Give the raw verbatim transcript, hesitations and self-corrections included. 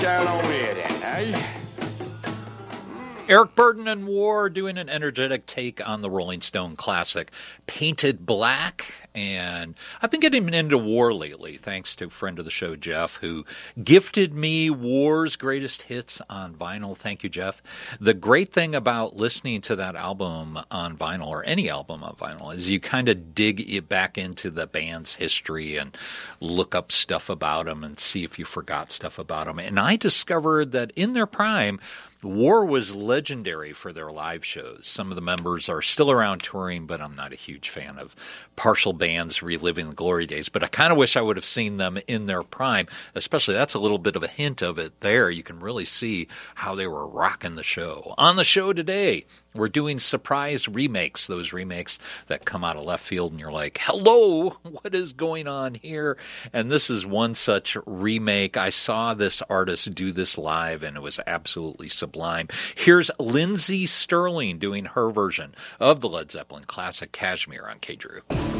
down on it, eh? Eric Burdon and War doing an energetic take on the Rolling Stone classic Painted Black. And I've been getting into War lately, thanks to a friend of the show, Jeff, who gifted me War's greatest hits on vinyl. Thank you, Jeff. The great thing about listening to that album on vinyl, or any album on vinyl, is you kind of dig it back into the band's history and look up stuff about them and see if you forgot stuff about them. And I discovered that in their prime, War was legendary for their live shows. Some of the members are still around touring, but I'm not a huge fan of partial bands reliving the glory days. But I kind of wish I would have seen them in their prime, especially that's a little bit of a hint of it there. You can really see how they were rocking the show. On the show today, we're doing surprise remakes, those remakes that come out of left field and you're like, hello, what is going on here? And this is one such remake. I saw this artist do this live and it was absolutely sublime. Here's Lindsey Sterling doing her version of the Led Zeppelin classic Kashmir on K-Drew.